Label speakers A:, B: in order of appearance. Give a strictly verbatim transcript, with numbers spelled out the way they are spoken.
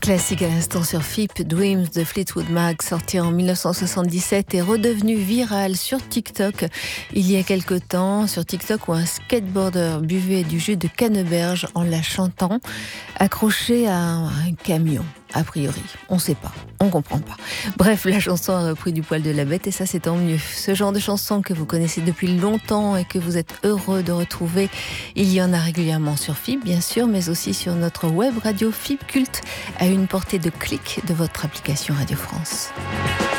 A: Classique à l'instant sur F I P, Dreams de Fleetwood Mac, sorti en mille neuf cent soixante-dix-sept et redevenu viral sur TikTok il y a quelque temps, sur TikTok où un skateboarder buvait du jus de canneberge en la chantant, accroché à un camion. A priori, on sait pas, on comprend pas. Bref, la chanson a repris du poil de la bête et ça c'est tant mieux. Ce genre de chanson que vous connaissez depuis longtemps et que vous êtes heureux de retrouver, il y en a régulièrement sur F I P bien sûr, mais aussi sur notre web radio F I P Culte à une portée de clic de votre application Radio France.